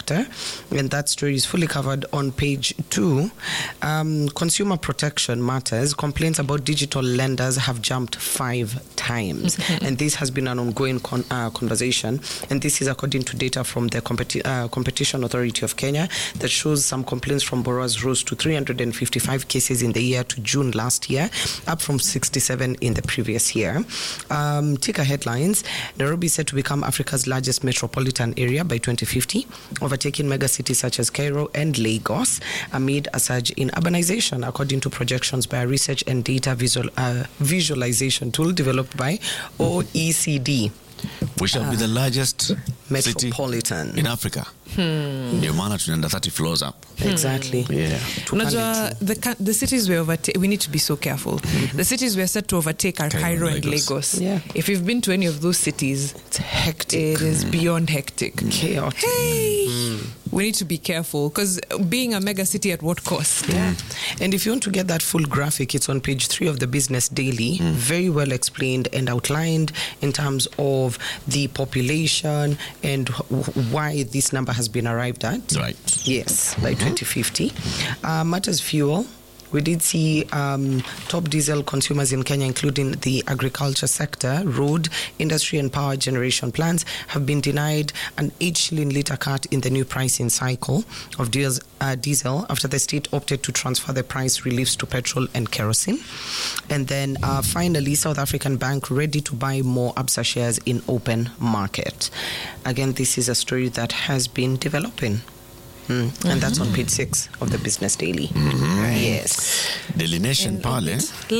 sector, and that story is fully covered on page 2. Consumer protection matters. Complaints about digital lenders have jumped 5 times, and this has been an ongoing conversation, and this is according to data from the Competition Authority of Kenya that shows some complaints from borrowers rose to 355 cases in the year to June last year, up from 67 in the previous year. Ticker headlines: Nairobi is set to become Africa's largest metropolitan area by 2050, overtaking mega cities such as Cairo and Lagos amid a surge in urbanization, according to projections by a research and data visualization tool developed by OECD. We shall be the largest metropolitan city in Africa. Ndio maana tunaenda 30 floors up. Exactly. Yeah. The cities we need to be so careful. The cities we are set to overtake are Cairo and Lagos. Yeah. If you've been to any of those cities, It's hectic. it is beyond hectic. Chaotic. Hey, we need to be careful, because being a mega city at what cost? Yeah. And if you want to get that full graphic, it's on page 3 of the Business Daily. Very well explained and outlined in terms of the population and why this number has been arrived at. Right. Yes, by 2050. Matters fuel. We did see top diesel consumers in Kenya, including the agriculture sector, road, industry and power generation plants, have been denied an 8 shilling litre cut in the new pricing cycle of diesel after the state opted to transfer the price reliefs to petrol and kerosene. And then finally, South African Bank ready to buy more Absa shares in open market. Again, this is a story that has been developing. And that's on page 6 of the Business Daily. Yes. Daily Nation pale.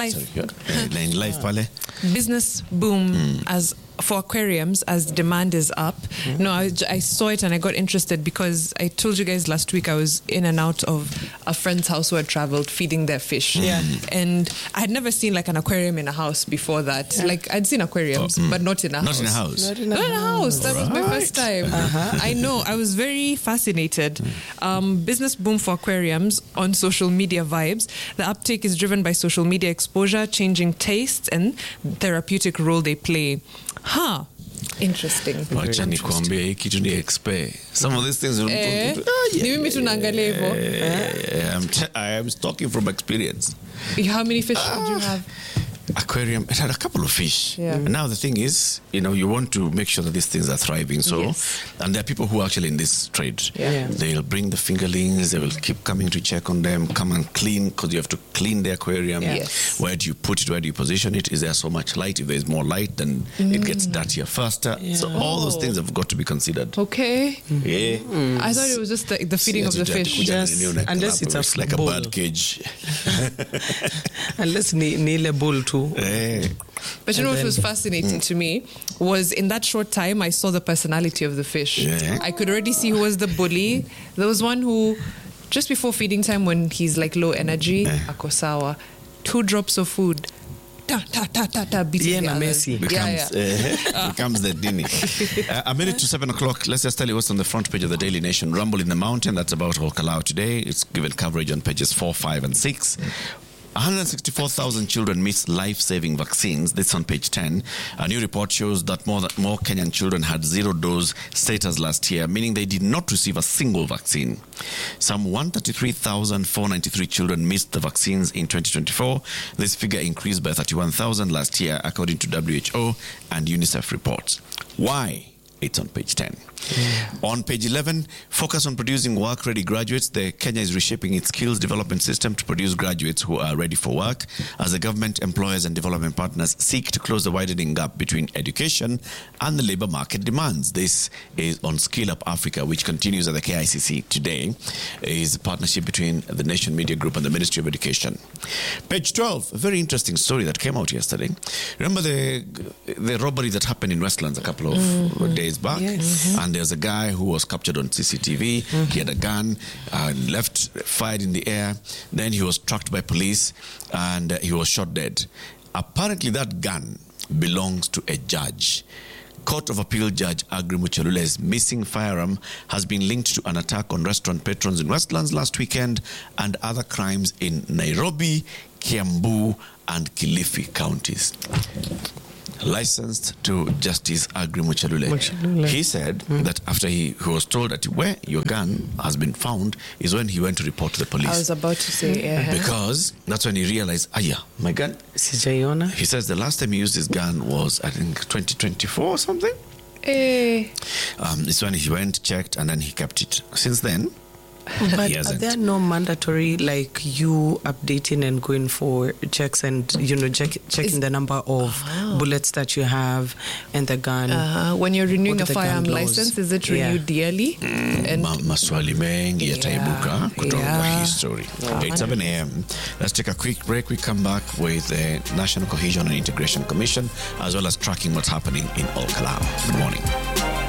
Life pale. Business boom as for aquariums as demand is up. No, I saw it and I got interested because I told you guys last week I was in and out of a friend's house who had traveled feeding their fish. Yeah. And I had never seen like an aquarium in a house before that. Yeah. Like I'd seen aquariums, but not in a house. Not in a house. Not in a house. That was my first time. I know. I was very fascinated. Business boom for aquariums on social media vibes. The uptake is driven by social media exposure, changing tastes, and therapeutic role they play. Interesting. Wacha nikwambie hii kitu ni expert. Some of these things ni mimi tunaangalia hivyo. I am talking from experience. How many fish did you have? Aquarium, it had a couple of fish. Yeah. And now the thing is, you want to make sure that these things are thriving. So, and there are people who are actually in this trade. Yeah. They'll bring the fingerlings, they will keep coming to check on them, come and clean, because you have to clean the aquarium. Yes. Where do you put it? Where do you position it? Is there so much light? If there's more light, then it gets dirtier faster. Yeah. So all those things have got to be considered. Okay. Yeah. I thought it was just the feeding of the fish. Yes, unless it's like a bowl. bird cage. Unless ni ile bowl too. But you know what was fascinating to me was in that short time I saw the personality of the fish. Yeah. I could already see who was the bully. There was one who, just before feeding time when he's like low energy, akosawa, 2 drops of food. Beating the others. Becomes the Dini. A minute to 7 o'clock. Let's just tell you what's on the front page of the Daily Nation. Rumble in the Mountain, that's about Olkalau today. It's given coverage on pages 4, 5 and 6. 164,000 children miss life-saving vaccines. This on page 10. A new report shows that more Kenyan children had 0-dose status last year, meaning they did not receive a single vaccine. Some 133,493 children missed the vaccines in 2024. This figure increased by 31,000 last year, according to WHO and UNICEF reports. Why? It's on page 10. On page 11, focus on producing work-ready graduates. Kenya is reshaping its skills development system to produce graduates who are ready for work as the government, employers and development partners seek to close the widening gap between education and the labor market demands. This is on Skill Up Africa, which continues at the KICC today. It is a partnership between the Nation Media Group and the Ministry of Education. Page 12, a very interesting story that came out yesterday. Remember the robbery that happened in Westlands a couple of days back? Yes. And there's a guy who was captured on CCTV. He had a gun, fired in the air. Then he was tracked by police and he was shot dead. Apparently that gun belongs to a judge. Court of Appeal Judge Agri Muchalule's missing firearm has been linked to an attack on restaurant patrons in Westlands last weekend and other crimes in Nairobi, Kiambu and Kilifi counties. licensed to Justice Agri Muchalule. Muchalule. He said that after he was told that where your gun has been found is when he went to report to the police. I was about to say, because that's when he realized, my gun. Sijaiona. He says the last time he used his gun was, I think, 2024 or something. It's when he went, checked, and then he kept it. Since then, but he are hasn't. there no mandatory, like you updating and going for checks and, checking the number of bullets that you have and the gun? When you're renewing a the firearm gun laws? license, is it renewed yearly? Maswali mengi yataibuka kutoka kwa hii story. Okay, it's 7 a.m. Let's take a quick break. We come back with the National Cohesion and Integration Commission, as well as tracking what's happening in Olkalau. Good morning.